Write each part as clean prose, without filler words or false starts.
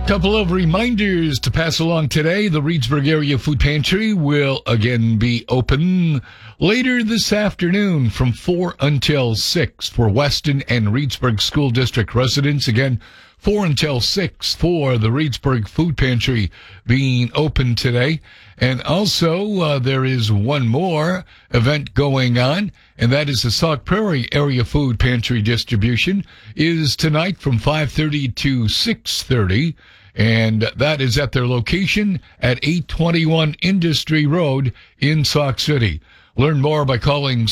Couple of reminders to pass along today. The Reedsburg Area Food Pantry will again be open later this afternoon from 4 until 6 for Weston and Reedsburg School District residents. Again, 4 until 6 for the Reedsburg Food Pantry being open today. And also, there is one more event going on, and that is the Sauk Prairie Area Food Pantry distribution is tonight from 5:30 to 6:30. And that is at their location at 821 Industry Road in Sauk City. Learn more by calling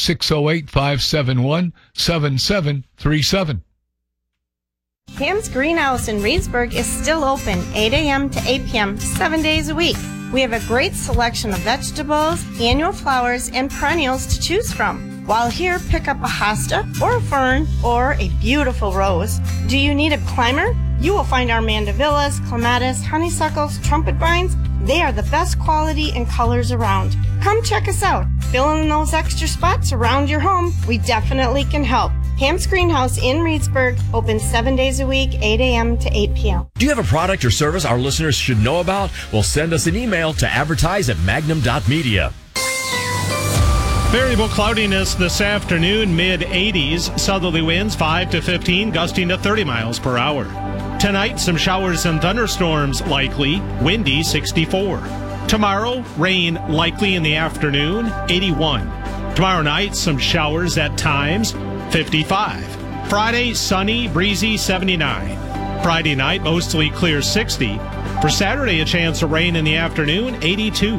608-571-7737. Ham's Greenhouse in Reedsburg is still open 8 a.m. to 8 p.m. 7 days a week. We have a great selection of vegetables, annual flowers, and perennials to choose from. While here, pick up a hosta or a fern or a beautiful rose. Do you need a climber? You will find our mandevillas, clematis, honeysuckles, trumpet vines. They are the best quality and colors around. Come check us out. Fill in those extra spots around your home. We definitely can help. Ham's Greenhouse in Reedsburg, open 7 days a week, 8 a.m. to 8 p.m. Do you have a product or service our listeners should know about? Well, send us an email to advertise@magnum.media. Variable cloudiness this afternoon, mid-80s. Southerly winds 5 to 15, gusting to 30 miles per hour. Tonight, some showers and thunderstorms likely, windy 64. Tomorrow, rain likely in the afternoon, 81. Tomorrow night, some showers at times, 55. Friday, sunny, breezy, 79. Friday night, mostly clear, 60. For Saturday, a chance of rain in the afternoon, 82.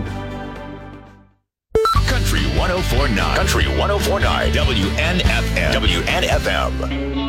Country 104.9. Country 104.9. WNFM. WNFM.